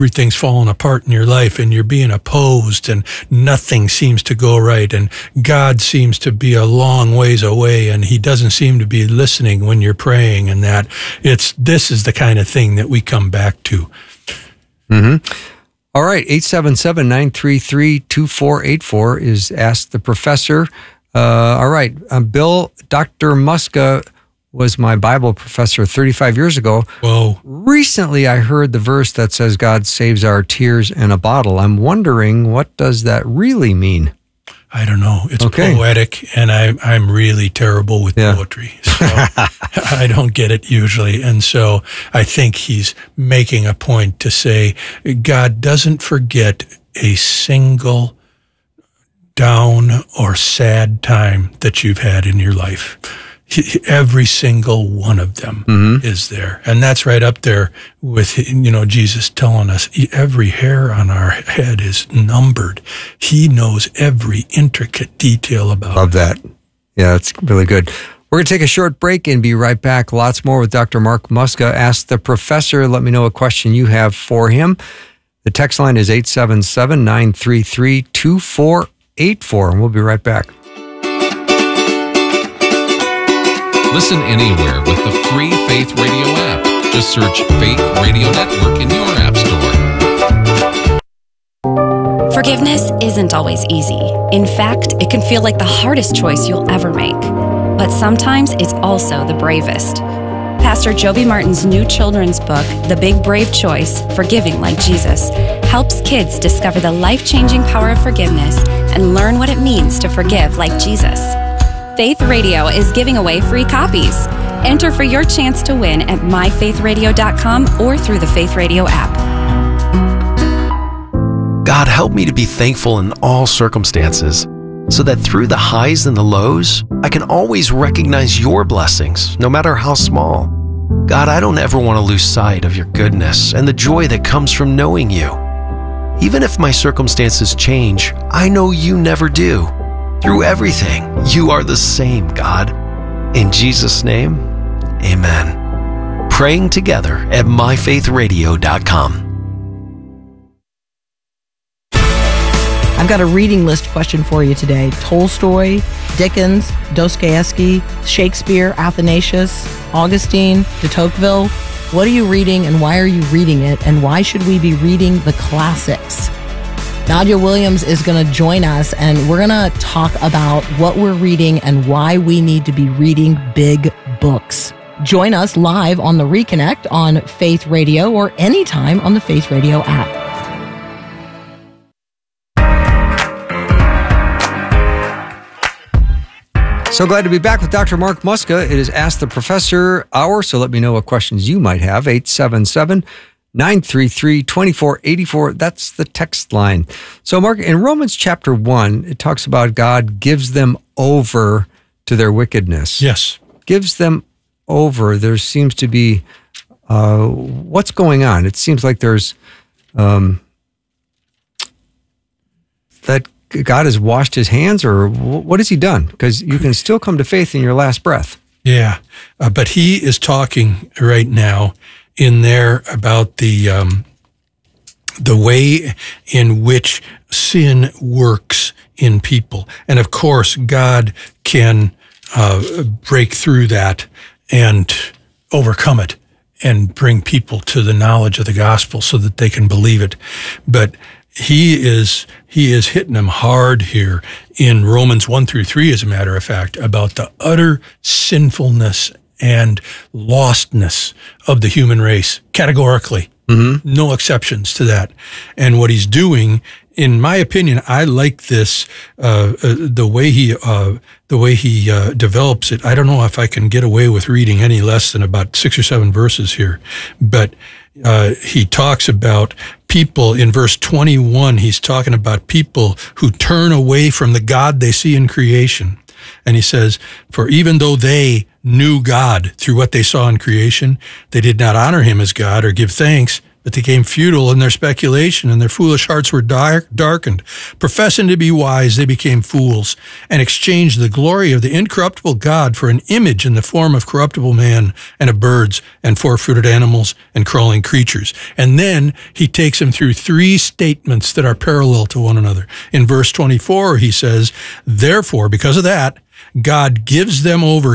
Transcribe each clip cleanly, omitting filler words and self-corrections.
everything's falling apart in your life and you're being opposed and nothing seems to go right and God seems to be a long ways away and he doesn't seem to be listening when you're praying, and that this is the kind of thing that we come back to. Mm-hmm. All right, 877-933-2484 is Ask the Professor. All right, Bill, Dr. Muska was my Bible professor 35 years ago. Whoa. Recently, I heard the verse that says God saves our tears in a bottle. I'm wondering, what does that really mean? I don't know. It's poetic, and I'm really terrible with poetry. So I don't get it usually. And so I think he's making a point to say God doesn't forget a single down or sad time that you've had in your life. Every single one of them is there. And that's right up there with, Jesus telling us every hair on our head is numbered. He knows every intricate detail about that. Yeah, that's really good. We're going to take a short break and be right back. Lots more with Dr. Mark Muska. Ask the Professor. Let me know a question you have for him. The text line is 877-933-2484, and we'll be right back. Listen anywhere with the free Faith Radio app. Just search Faith Radio Network in your app store. Forgiveness isn't always easy. In fact, it can feel like the hardest choice you'll ever make. But sometimes it's also the bravest. Pastor Joby Martin's new children's book, The Big Brave Choice, Forgiving Like Jesus, helps kids discover the life-changing power of forgiveness and learn what it means to forgive like Jesus. Faith Radio is giving away free copies. Enter for your chance to win at myfaithradio.com or through the Faith Radio app. God, help me to be thankful in all circumstances, so that through the highs and the lows, I can always recognize your blessings, no matter how small. God, I don't ever want to lose sight of your goodness and the joy that comes from knowing you. Even if my circumstances change, I know you never do. Through everything, you are the same, God. In Jesus' name, amen. Praying together at myfaithradio.com. I've got a reading list question for you today. Tolstoy, Dickens, Dostoevsky, Shakespeare, Athanasius, Augustine, de Tocqueville. What are you reading and why are you reading it? And why should we be reading the classics? Nadia Williams is going to join us, and we're going to talk about what we're reading and why we need to be reading big books. Join us live on the Reconnect on Faith Radio or anytime on the Faith Radio app. So glad to be back with Dr. Mark Muska. It is Ask the Professor hour, so let me know what questions you might have. 877-933-2484. That's the text line. So, Mark, in Romans chapter 1, it talks about God gives them over to their wickedness. Yes. Gives them over. There seems to be, what's going on? It seems like there's, that God has washed his hands, or what has he done? Because you can still come to faith in your last breath. Yeah, but he is talking right now in there about the way in which sin works in people. And of course, God can break through that and overcome it and bring people to the knowledge of the gospel so that they can believe it. But he is hitting them hard here in Romans 1-3, as a matter of fact, about the utter sinfulness and lostness of the human race, categorically. Mm-hmm. No exceptions to that. And what he's doing, in my opinion, I like this, the way he develops it. I don't know if I can get away with reading any less than about 6 or 7 verses here, but he talks about people in verse 21. He's talking about people who turn away from the God they see in creation. And he says, for even though they knew God through what they saw in creation, they did not honor him as God or give thanks, but they became futile in their speculation, and their foolish hearts were darkened. Professing to be wise, they became fools, and exchanged the glory of the incorruptible God for an image in the form of corruptible man, and of birds, and four-footed animals, and crawling creatures. And then he takes them through three statements that are parallel to one another. In verse 24, he says, therefore, because of that, God gave them over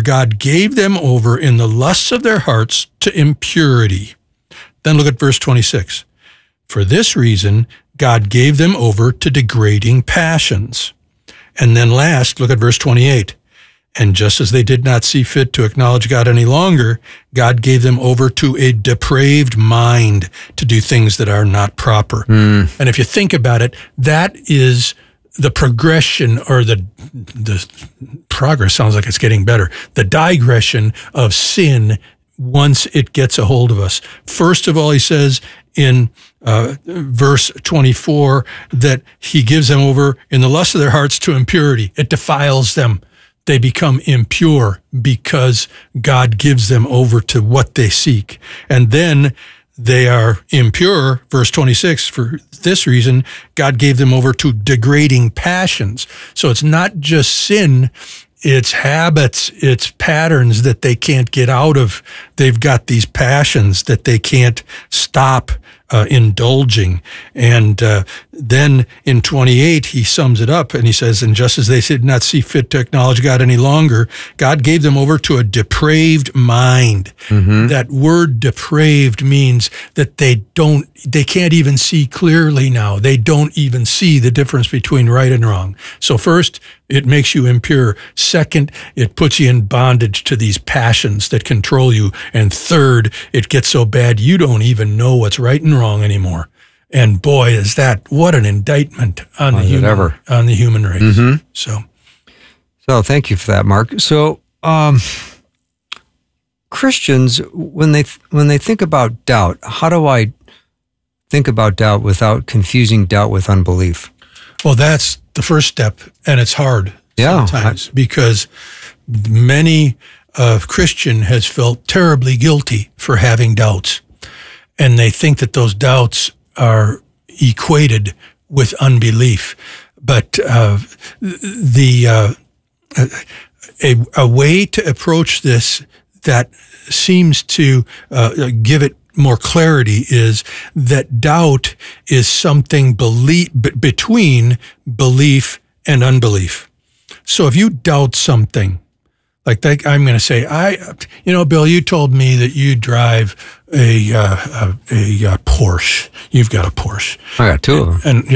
in the lusts of their hearts to impurity. Then look at verse 26. For this reason, God gave them over to degrading passions. And then last, look at verse 28. And just as they did not see fit to acknowledge God any longer, God gave them over to a depraved mind to do things that are not proper. And if you think about it, that is the progression, or the progress sounds like it's getting better, the digression of sin once it gets a hold of us. First of all, he says in verse 24 that he gives them over in the lust of their hearts to impurity. It defiles them. They become impure because God gives them over to what they seek. And then they are impure, verse 26, for this reason, God gave them over to degrading passions. So it's not just sin, it's habits, it's patterns that they can't get out of. They've got these passions that they can't stop indulging. And then in 28, he sums it up and he says, and just as they did not see fit to acknowledge God any longer, God gave them over to a depraved mind. That word depraved means that they can't even see clearly now. They don't even see the difference between right and wrong. So first, it makes you impure. Second, it puts you in bondage to these passions that control you. And third, it gets so bad you don't even know what's right and wrong anymore. And boy, is that, what an indictment on the human race. So thank you for that, Mark. So Christians, when they think about doubt, how do I think about doubt without confusing doubt with unbelief? Well, that's the first step, and it's hard sometimes because many Christian has felt terribly guilty for having doubts, and they think that those doubts are equated with unbelief. But a way to approach this that seems to give it more clarity is that doubt is something between belief and unbelief. So if you doubt something, like I'm going to say, Bill, you told me that you drive a Porsche. You've got a Porsche. I got two of them.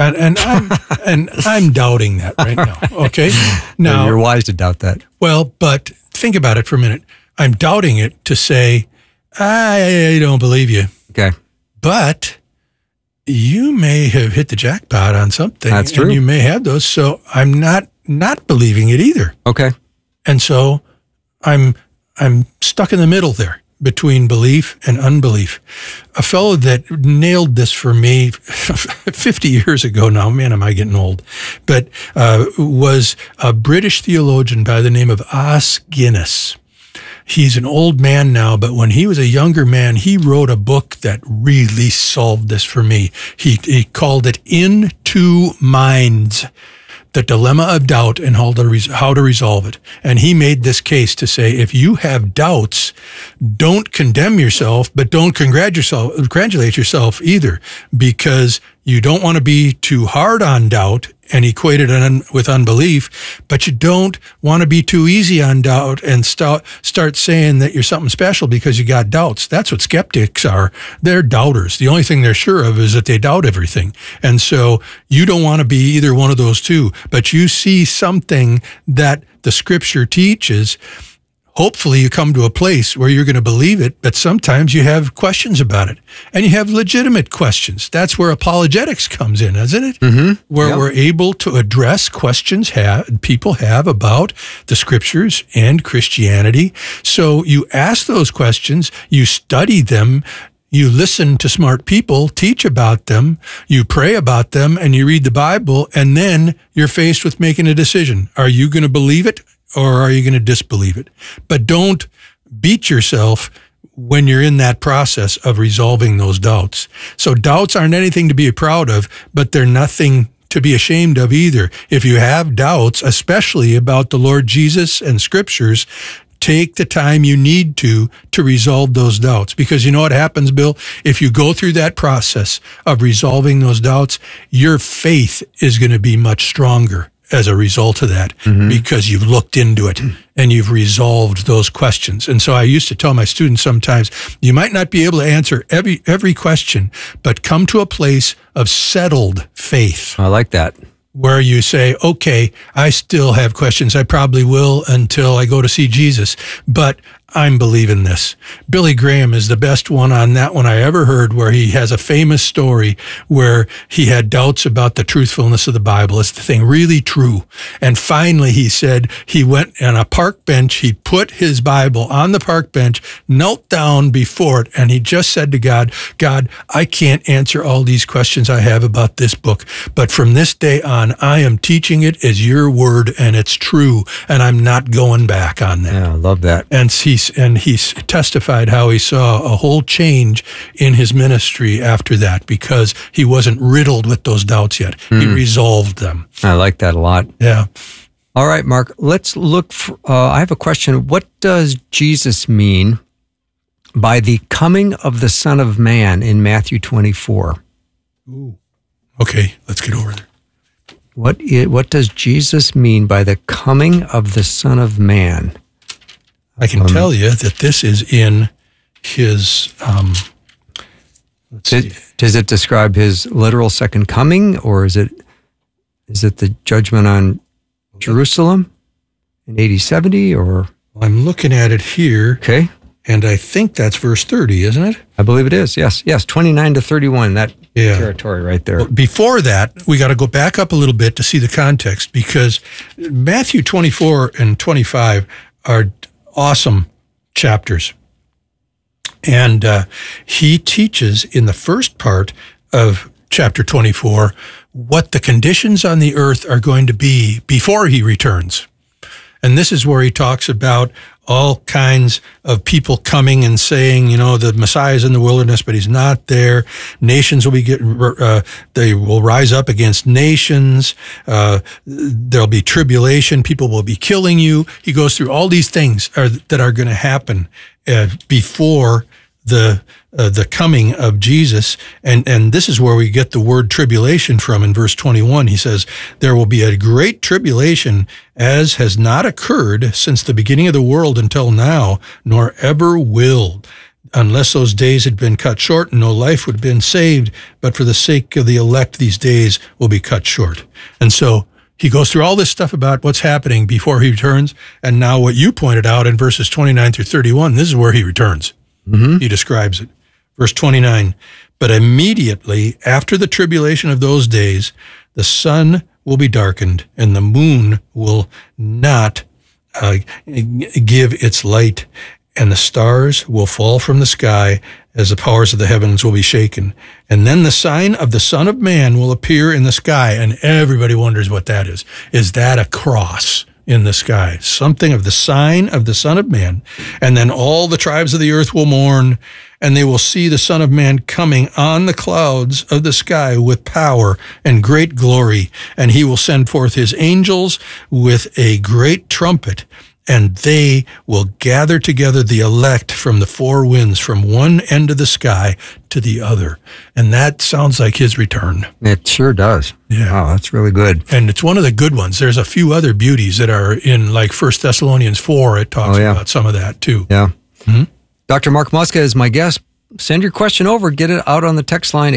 And I'm doubting that right now. Okay, now you're wise to doubt that. Well, but think about it for a minute. I'm doubting it to say, I don't believe you. Okay. But you may have hit the jackpot on something. That's true. And you may have those. So I'm not believing it either. Okay. And so I'm stuck in the middle there between belief and unbelief. A fellow that nailed this for me 50 years ago now, man, am I getting old, but was a British theologian by the name of Os Guinness. He's an old man now, but when he was a younger man, he wrote a book that really solved this for me. He called it In Two Minds, The Dilemma of Doubt and How to Resolve It. And he made this case to say, if you have doubts, don't condemn yourself, but don't congratulate yourself either, because you don't want to be too hard on doubt and equate it with unbelief, but you don't want to be too easy on doubt and start saying that you're something special because you got doubts. That's what skeptics are. They're doubters. The only thing they're sure of is that they doubt everything. And so you don't want to be either one of those two, but you see something that the scripture teaches. Hopefully you come to a place where you're going to believe it, but sometimes you have questions about it, and you have legitimate questions. That's where apologetics comes in, isn't it? Mm-hmm. Where we're able to address questions people have about the scriptures and Christianity. So you ask those questions, you study them, you listen to smart people teach about them, you pray about them, and you read the Bible, and then you're faced with making a decision. Are you going to believe it? Or are you going to disbelieve it? But don't beat yourself when you're in that process of resolving those doubts. So doubts aren't anything to be proud of, but they're nothing to be ashamed of either. If you have doubts, especially about the Lord Jesus and scriptures, take the time you need to resolve those doubts. Because you know what happens, Bill? If you go through that process of resolving those doubts, your faith is going to be much stronger as a result of that, because you've looked into it and you've resolved those questions. And so I used to tell my students sometimes, you might not be able to answer every question, but come to a place of settled faith. I like that. Where you say, okay, I still have questions. I probably will until I go to see Jesus, but I'm believing this. Billy Graham is the best one on that one I ever heard, where he has a famous story where he had doubts about the truthfulness of the Bible. Is the thing really true? And finally, he said he went on a park bench. He put his Bible on the park bench, knelt down before it, and he just said to God, God, I can't answer all these questions I have about this book, but from this day on, I am teaching it as your word, and it's true, and I'm not going back on that. Yeah, I love that. And he testified how he saw a whole change in his ministry after that, because he wasn't riddled with those doubts yet. He resolved them. I like that a lot. Yeah. All right, Mark, let's look for, I have a question. What does Jesus mean by the coming of the Son of Man in Matthew 24? Ooh. Okay, let's get over there. What does Jesus mean by the coming of the Son of Man? I can tell you that this is in his, Does it describe his literal second coming, or is it the judgment on Jerusalem in AD 70, or? I'm looking at it here. Okay. And I think that's verse 30, isn't it? I believe it is. Yes. 29 to 31, that territory right there. Well, before that, we got to go back up a little bit to see the context, because Matthew 24 and 25 are awesome chapters. And he teaches in the first part of chapter 24 what the conditions on the earth are going to be before he returns. And this is where he talks about all kinds of people coming and saying, you know, the Messiah is in the wilderness, but he's not there. Nations will they will rise up against nations. There'll be tribulation. People will be killing you. He goes through all these things that are going to happen before the coming of Jesus. And this is where we get the word tribulation from in verse 21. He says, there will be a great tribulation as has not occurred since the beginning of the world until now, nor ever will, unless those days had been cut short, and no life would have been saved. But for the sake of the elect, these days will be cut short. And so he goes through all this stuff about what's happening before he returns. And now what you pointed out in verses 29 through 31, this is where he returns. He describes it. Verse 29, but immediately after the tribulation of those days, the sun will be darkened and the moon will not give its light, and the stars will fall from the sky as the powers of the heavens will be shaken. And then the sign of the Son of Man will appear in the sky. And everybody wonders what that is. Is that a cross in the sky? Something of the sign of the Son of Man. And then all the tribes of the earth will mourn, and they will see the Son of Man coming on the clouds of the sky with power and great glory. And he will send forth his angels with a great trumpet, and they will gather together the elect from the four winds, from one end of the sky to the other. And that sounds like his return. It sure does. Yeah. Wow, that's really good. And it's one of the good ones. There's a few other beauties that are in, like 1 Thessalonians 4. It talks about some of that too. Yeah. Dr. Mark Muska is my guest. Send your question over. Get it out on the text line,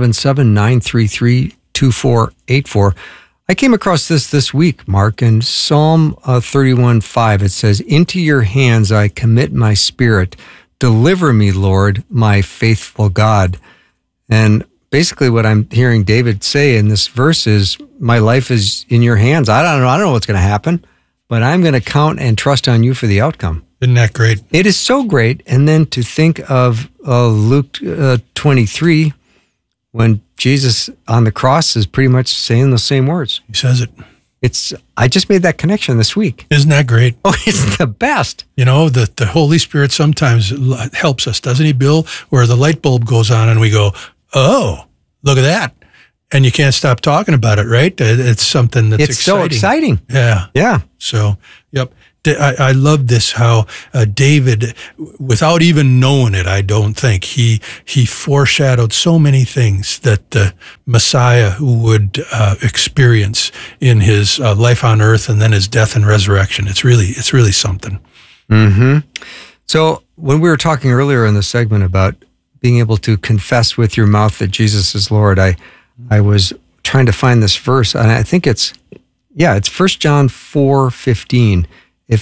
877-933-2484. I came across this week, Mark, in Psalm 31:5. It says, into your hands I commit my spirit. Deliver me, Lord, my faithful God. And basically what I'm hearing David say in this verse is, my life is in your hands. I don't know what's going to happen, but I'm going to count and trust on you for the outcome. Isn't that great? It is so great. And then to think of Luke 23, when Jesus on the cross is pretty much saying the same words. He says it. I just made that connection this week. Isn't that great? Oh, it's the best. You know, the Holy Spirit sometimes helps us, doesn't he, Bill? Where the light bulb goes on and we go, oh, look at that. And you can't stop talking about it, right? It's something that's exciting. It's so exciting. Yeah. Yeah. So, yep. I love this, how David, without even knowing it, I don't think, he foreshadowed so many things that the Messiah would experience in his life on earth and then his death and resurrection. It's really something. Mm-hmm. So when we were talking earlier in the segment about being able to confess with your mouth that Jesus is Lord, I was trying to find this verse, and I think it's 1 John 4:15. If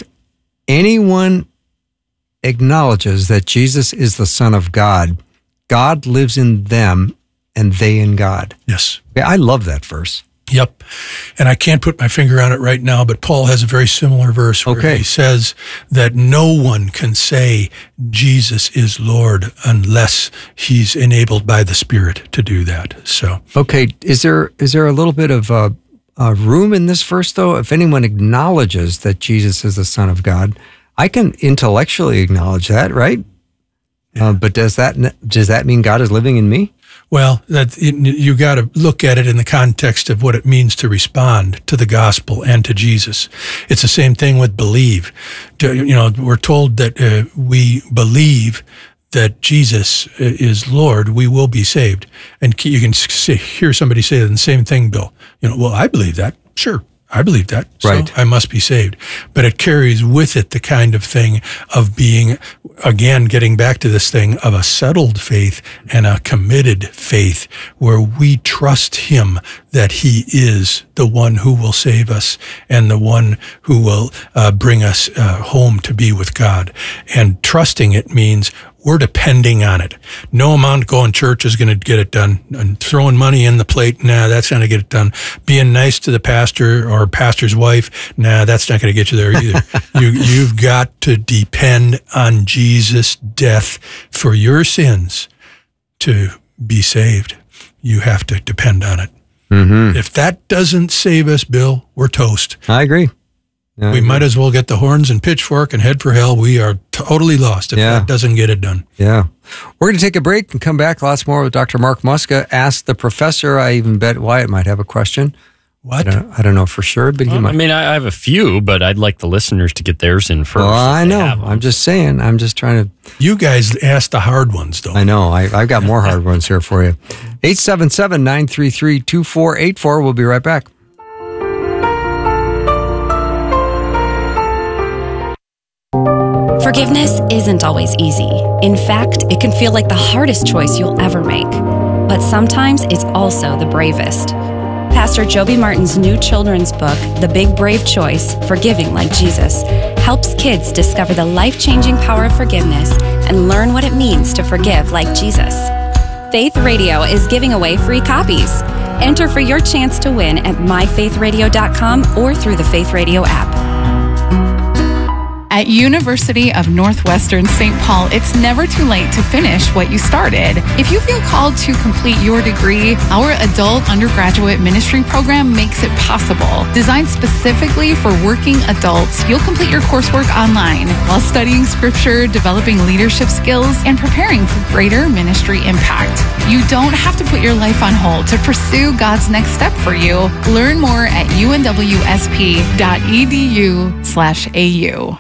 anyone acknowledges that Jesus is the Son of God, God lives in them and they in God. Yes. Yeah, I love that verse. Yep. And I can't put my finger on it right now, but Paul has a very similar verse where he says that no one can say Jesus is Lord unless he's enabled by the Spirit to do that. So, okay, is there a little bit of room in this verse, though? If anyone acknowledges that Jesus is the Son of God, I can intellectually acknowledge that, right? Yeah. But does that mean God is living in me? Well, you got to look at it in the context of what it means to respond to the gospel and to Jesus. It's the same thing with believe. You know, we're told that we believe that Jesus is Lord, we will be saved. And you can hear somebody say the same thing, Bill. You know, well, I believe that. Sure, I believe that. Right. So I must be saved. But it carries with it the kind of thing of being, again, getting back to this thing of a settled faith and a committed faith where we trust him that he is the one who will save us and the one who will bring us home to be with God. And trusting it means we're depending on it. No amount going church is going to get it done. And throwing money in the plate, nah, that's not going to get it done. Being nice to the pastor or pastor's wife, nah, that's not going to get you there either. You've got to depend on Jesus' death for your sins to be saved. You have to depend on it. Mm-hmm. If that doesn't save us, Bill, we're toast. I agree. We might as well get the horns and pitchfork and head for hell. We are totally lost if that doesn't get it done. Yeah. We're going to take a break and come back. Lots more with Dr. Mark Muska. Ask the professor. I even bet Wyatt might have a question. What? I don't know for sure, but he might. I mean, I have a few, but I'd like the listeners to get theirs in first. Well, I know. I'm just saying. I'm just trying to. You guys ask the hard ones, though. I know. I've got more hard ones here for you. 877-933-2484. We'll be right back. Forgiveness isn't always easy. In fact, it can feel like the hardest choice you'll ever make. But sometimes it's also the bravest. Pastor Joby Martin's new children's book, The Big Brave Choice, Forgiving Like Jesus, helps kids discover the life-changing power of forgiveness and learn what it means to forgive like Jesus. Faith Radio is giving away free copies. Enter for your chance to win at myfaithradio.com or through the Faith Radio app. At University of Northwestern St. Paul, it's never too late to finish what you started. If you feel called to complete your degree, our adult undergraduate ministry program makes it possible. Designed specifically for working adults, you'll complete your coursework online while studying scripture, developing leadership skills, and preparing for greater ministry impact. You don't have to put your life on hold to pursue God's next step for you. Learn more at unwsp.edu/au.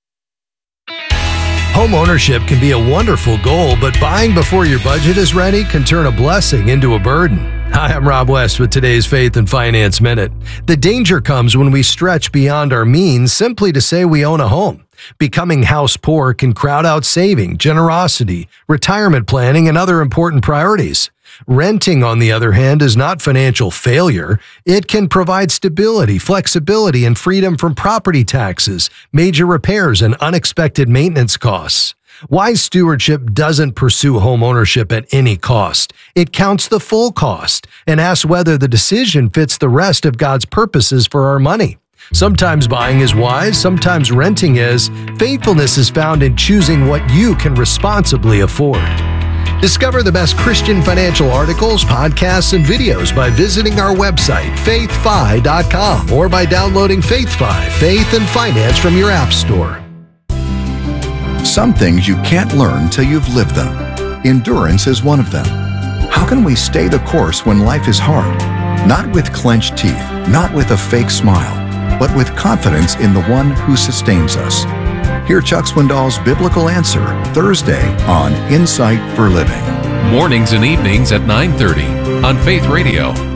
Home ownership can be a wonderful goal, but buying before your budget is ready can turn a blessing into a burden. Hi, I'm Rob West with today's Faith and Finance Minute. The danger comes when we stretch beyond our means simply to say we own a home. Becoming house poor can crowd out saving, generosity, retirement planning, and other important priorities. Renting, on the other hand, is not financial failure. It can provide stability, flexibility, and freedom from property taxes, major repairs, and unexpected maintenance costs. Wise stewardship doesn't pursue home ownership at any cost. It counts the full cost and asks whether the decision fits the rest of God's purposes for our money. Sometimes buying is wise, sometimes renting is. Faithfulness is found in choosing what you can responsibly afford. Discover the best Christian financial articles, podcasts, and videos by visiting our website, faithfi.com, or by downloading FaithFi, Faith and Finance from your app store. Some things you can't learn till you've lived them. Endurance is one of them. How can we stay the course when life is hard? Not with clenched teeth, not with a fake smile, but with confidence in the one who sustains us. Hear Chuck Swindoll's Biblical Answer Thursday on Insight for Living. Mornings and evenings at 9:30 on Faith Radio.